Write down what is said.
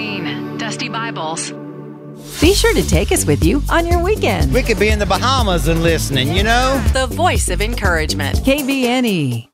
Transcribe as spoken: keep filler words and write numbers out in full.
Queen, Dusty Bibles. Be sure to take us with you on your weekend. We could be in the Bahamas and listening, you know? The voice of encouragement. K B N E.